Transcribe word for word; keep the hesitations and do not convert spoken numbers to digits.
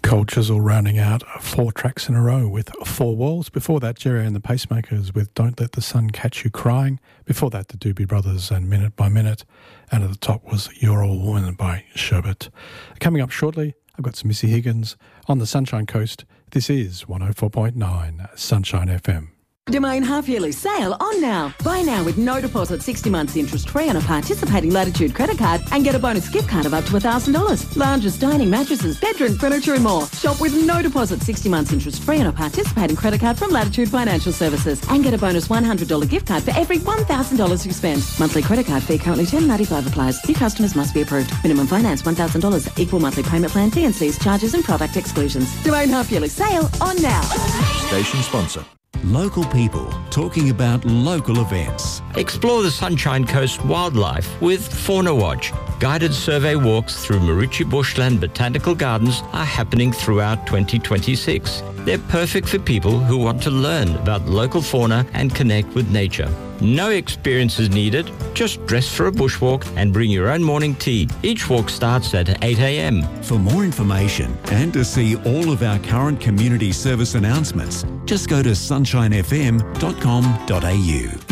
Cold Chisel rounding out four tracks in a row with Four Walls. Before that, Jerry and the Pacemakers with Don't Let the Sun Catch You Crying. Before that, the Doobie Brothers and Minute by Minute. And at the top was You're All Woman by Sherbet. Coming up shortly, I've got some Missy Higgins on the Sunshine Coast. This is one oh four point nine Sunshine F M. Domain half-yearly sale on now. Buy now with no deposit, sixty months interest-free on a participating Latitude credit card and get a bonus gift card of up to one thousand dollars. Lounges, dining, mattresses, bedroom furniture and more. Shop with no deposit, sixty months interest-free on a participating credit card from Latitude Financial Services and get a bonus one hundred dollars gift card for every one thousand dollars you spend. Monthly credit card fee currently ten dollars ninety-five applies. New customers must be approved. Minimum finance one thousand dollars. Equal monthly payment plan, T and C's, charges and product exclusions. Domain half-yearly sale on now. Station sponsor. Local people talking about local events. Explore the Sunshine Coast wildlife with Fauna Watch. Guided survey walks through Maritchi Bushland Botanical Gardens are happening throughout twenty twenty-six. They're perfect for people who want to learn about local fauna and connect with nature. No experience is needed. Just dress for a bushwalk and bring your own morning tea. Each walk starts at eight a.m. For more information and to see all of our current community service announcements, just go to sunshine f m dot com dot a u.